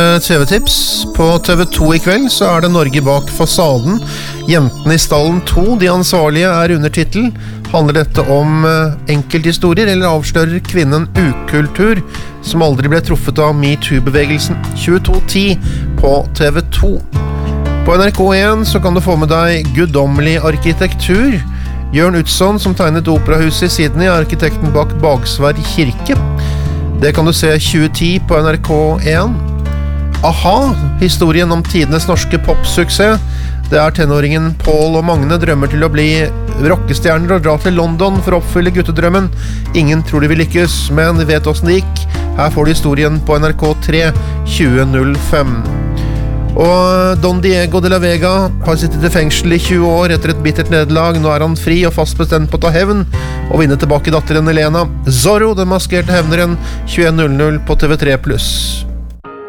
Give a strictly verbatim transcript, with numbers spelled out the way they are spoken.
T V-tips. På T V to i kveld så er det Norge bak fasaden. Jentene i stallen to, de ansvarlige, er undertittel. Handler dette om enkelthistorier, eller avslører kvinnen ukultur som aldri ble truffet av MeToo-bevegelsen? tjueto ti på T V to. På N R K en så kan du få med deg guddommelig arkitektur. Jørn Utzon, som tegnet operahuset i Sydney, er arkitekten bak Bagsværd kirke. Det kan du se tjue ti på N R K en. A-ha, historien om tidenes norske popsuksess. Det er tenåringen Paul og Magne drømmer til å bli rockestjerner og dra til London for å oppfylle guttedrømmen. Ingen tror de vil lykkes, men de vet hvordan det gikk. Her får du historien på N R K tre tjue null fem. Og Don Diego de la Vega har sittet i fengsel i tjue år etter et bittert nederlag. Nå er han fri og fast bestemt på å ta hevn og vinne tilbake datteren Elena. Zorro, den maskerte hevneren, tjueen null null på T V tre pluss.